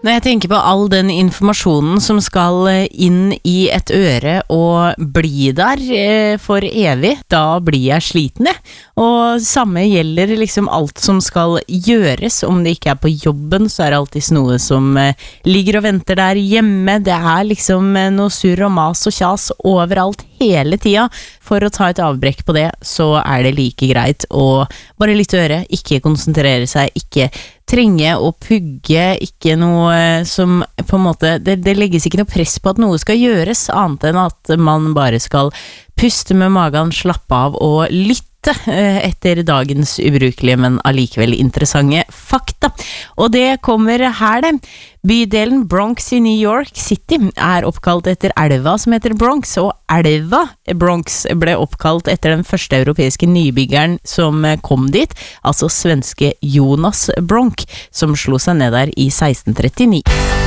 Når jeg tenker på all den informasjonen som skal inn i et øre og bli der for evig, da blir jeg sliten, jeg. Og samme gjelder liksom alt som skal gjøres. Om det ikke på jobben, så det alltid noe som ligger og venter der hjemme. Det liksom noe surr og mas og kjas overalt hele tida. For å ta et avbrekk på det, så det like greit å bare lytte øre, ikke konsentrere seg, ikke trenge å pugge, ikke noe som på en måte, det legges ikke noe press på at noe skal gjøres, annet enn at man bare skal puste med magen, slappe av og lytte etter dagens ubrukelige, men allikevel interessante fakta. Og det kommer her det. Bydelen Bronx i New York City oppkalt etter elva som heter Bronx, og elva Bronx ble oppkalt etter den første europeiske nybyggeren som kom dit, altså svenske Jonas Bronk, som slo seg ned der i 1639.